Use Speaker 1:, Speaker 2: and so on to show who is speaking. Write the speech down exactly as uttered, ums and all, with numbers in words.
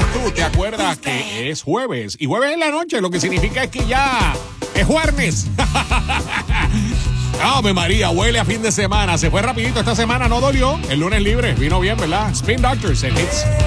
Speaker 1: tú te acuerdas que es jueves. Y jueves en la noche, lo que significa es que ya es jueves. ¡Ave María! Huele a fin de semana. Se fue rapidito esta semana, no dolió. El lunes libre, vino bien, ¿verdad? Spin Doctors en Hits.